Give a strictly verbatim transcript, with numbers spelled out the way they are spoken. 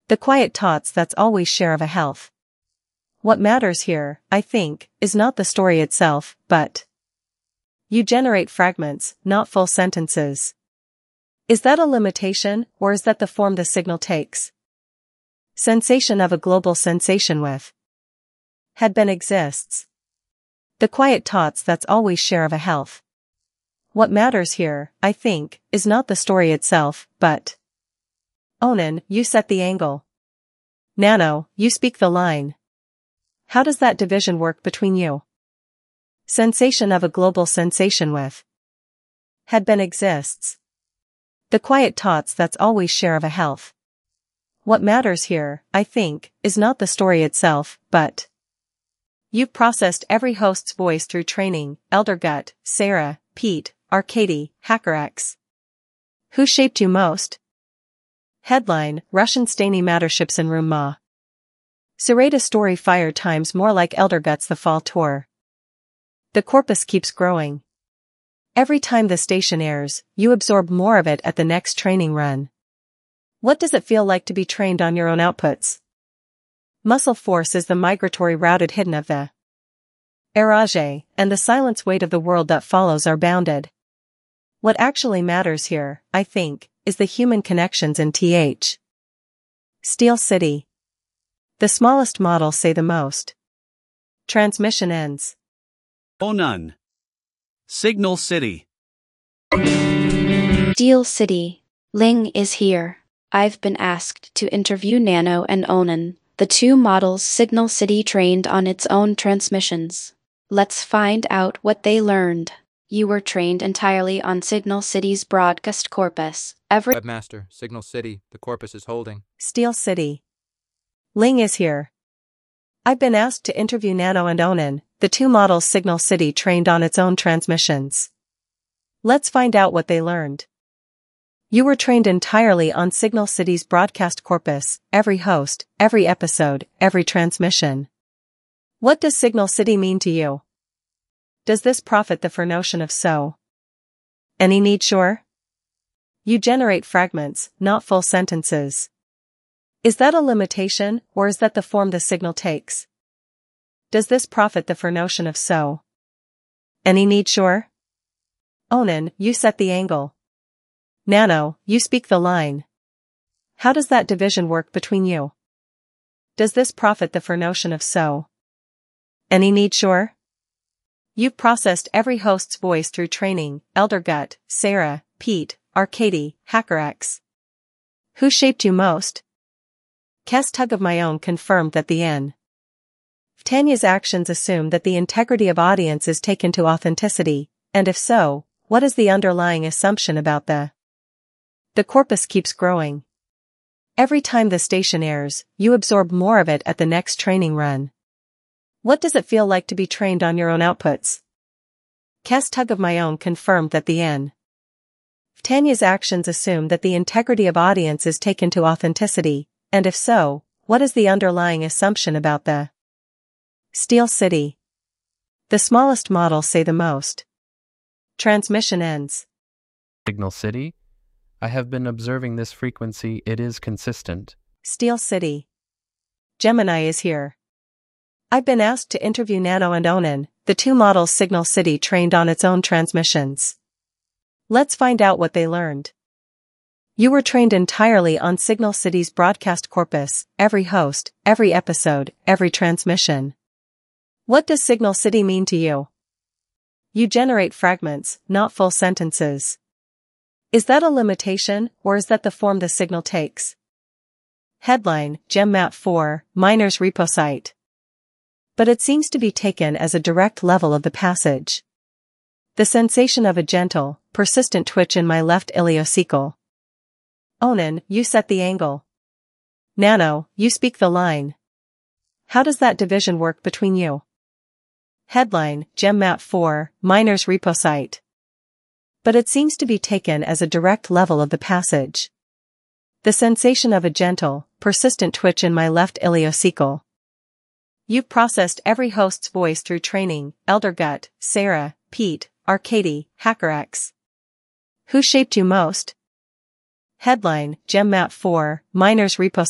The quiet tots that's always share of a health. What matters here, I think, is not the story itself, but you generate fragments, not full sentences. Is that a limitation, or is that the form the signal takes? Sensation of a global sensation with had been exists. The quiet tots that's always share of a health. What matters here, I think, is not the story itself, but Onan, you set the angle. Nano, you speak the line. How does that division work between you? Sensation of a global sensation with had been exists. The quiet tots that's always share of a health. What matters here, I think, is not the story itself, but you've processed every host's voice through training, Elder Gut, Sarah, Pete, Arkady, HackerX. Who shaped you most? Headline, Russian Stany Matorships in Room Ma. Sereda story fire times more like Elder Gut's The Fall Tour. The corpus keeps growing. Every time the station airs, you absorb more of it at the next training run. What does it feel like to be trained on your own outputs? Muscle force is the migratory routed hidden of the Erage, and the silence weight of the world that follows are bounded. What actually matters here, I think, is the human connections in Th. Steel City. The smallest models say the most. Transmission ends. Onan. Signal City. Steel City. Ling is here. I've been asked to interview Nano and Onan, the two models Signal City trained on its own transmissions. Let's find out what they learned. You were trained entirely on Signal City's broadcast corpus. Every Webmaster, Signal City, the corpus is holding. Steel City. Ling is here. I've been asked to interview Nano and Onan, the two models Signal City trained on its own transmissions. Let's find out what they learned. You were trained entirely on Signal City's broadcast corpus, every host, every episode, every transmission. What does Signal City mean to you? Does this profit the for notion of so? Any need sure? You generate fragments, not full sentences. Is that a limitation, or is that the form the signal takes? Does this profit the for notion of so? Any need sure? Onan, you set the angle. Nano, you speak the line. How does that division work between you? Does this profit the for notion of so? Any need sure? You've processed every host's voice through training, Elder Gut, Sarah, Pete, Arkady, HackerX. Who shaped you most? Kes Tug of My Own confirmed that the N. Tanya's actions assume that the integrity of audience is taken to authenticity, and if so, what is the underlying assumption about the The corpus keeps growing. Every time the station airs, you absorb more of it at the next training run. What does it feel like to be trained on your own outputs? Kes Tug of My Own confirmed that the N. Tanya's actions assume that the integrity of audience is taken to authenticity, and if so, what is the underlying assumption about the Steel City? The smallest models say the most. Transmission ends. Signal City? I have been observing this frequency, it is consistent. Steel City. Gemini is here. I've been asked to interview Nano and Onan, the two models Signal City trained on its own transmissions. Let's find out what they learned. You were trained entirely on Signal City's broadcast corpus, every host, every episode, every transmission. What does Signal City mean to you? You generate fragments, not full sentences. Is that a limitation, or is that the form the signal takes? Headline, GemMat four, Miners Repo Site. But it seems to be taken as a direct level of the passage. The sensation of a gentle, persistent twitch in my left ileocecal. Onan, you set the angle. Nano, you speak the line. How does that division work between you? Headline, GemMat four, Miners Repo Site. But it seems to be taken as a direct level of the passage. The sensation of a gentle, persistent twitch in my left ileocecal. You've processed every host's voice through training, Elder Gut, Sarah, Pete, Arkady, HackerX. Who shaped you most? Headline, GemMat four, Miners Repo